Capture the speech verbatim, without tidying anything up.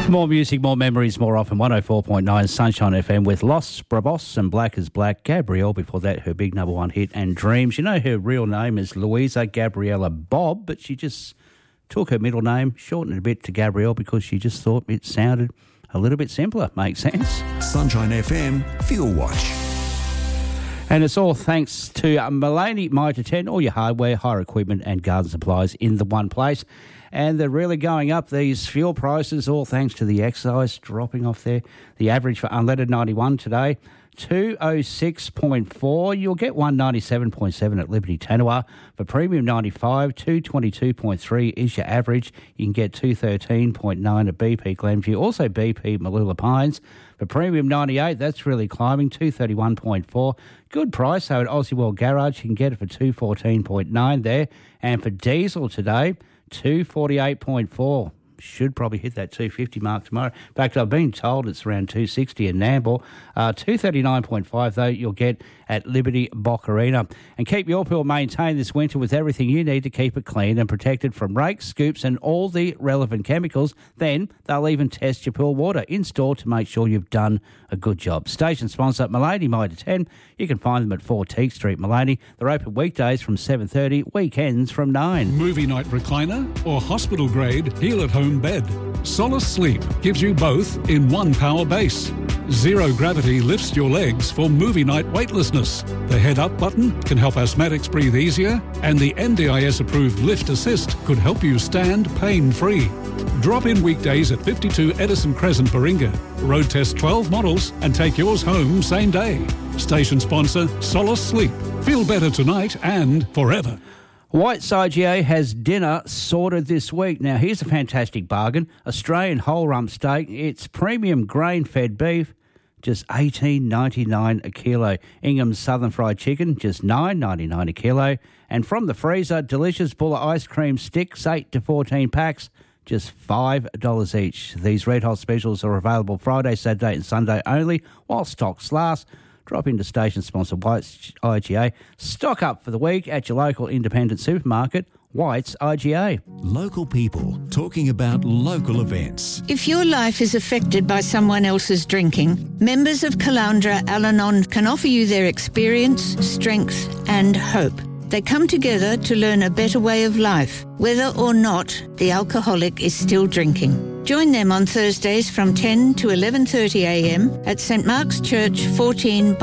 More music, more memories, more often. one oh four point nine Sunshine F M with Los Brabos and Black is Black. Gabrielle, before that, her big number one hit, and Dreams. You know, her real name is Louisa Gabriella Bob, but she just took her middle name, shortened it a bit to Gabrielle because she just thought it sounded a little bit simpler. Makes sense. Sunshine F M Fuel Watch. And it's all thanks to uh, Mullaney Mitre ten, all your hardware, hire equipment and garden supplies in the one place. And they're really going up, these fuel prices, all thanks to the excise dropping off there. The average for unleaded ninety-one today, two oh six point four. You'll get one ninety-seven point seven at Liberty Tanua. For premium ninety-five, two twenty-two point three is your average. You can get two thirteen point nine at B P Glenview. Also B P Malula Pines. For premium ninety-eight, that's really climbing, two thirty-one point four. Good price, so at Aussie World Garage, you can get it for two fourteen point nine there. And for diesel today, two forty-eight point four. Should probably hit that two fifty mark tomorrow. In fact, I've been told it's around two sixty in Nambour. Uh, two thirty-nine point five, though, you'll get at Liberty Boccarina. And keep your pool maintained this winter with everything you need to keep it clean and protected from rakes, scoops and all the relevant chemicals. Then they'll even test your pool water in-store to make sure you've done a good job. Station sponsor, Mullaney Mitre ten. You can find them at four Teague Street, Mullaney. They're open weekdays from seven thirty, weekends from nine. Movie night recliner or hospital grade heal at home bed. Solace Sleep gives you both in one power base. Zero gravity lifts your legs for movie night weightlessness. The head up button can help asthmatics breathe easier, and the N D I S approved lift assist could help you stand pain free. Drop in weekdays at fifty-two Edison Crescent, Baringa. Road test twelve models and take yours home same day. Station sponsor Solace Sleep. Feel better tonight and forever. White's I G A has dinner sorted this week. Now, here's a fantastic bargain. Australian whole rump steak. It's premium grain-fed beef, just eighteen ninety-nine a kilo. Ingham's Southern Fried Chicken, just nine ninety-nine a kilo. And from the freezer, delicious Buller ice cream sticks, eight to fourteen packs, just five dollars each. These red hot specials are available Friday, Saturday and Sunday only while stocks last. Drop into station sponsor White's I G A. Stock up for the week at your local independent supermarket, White's I G A. Local people talking about local events. If your life is affected by someone else's drinking, members of Caloundra Al-Anon can offer you their experience, strength and hope. They come together to learn a better way of life, whether or not the alcoholic is still drinking. Join them on Thursdays from ten to eleven thirty a m at St Mark's Church, fourteen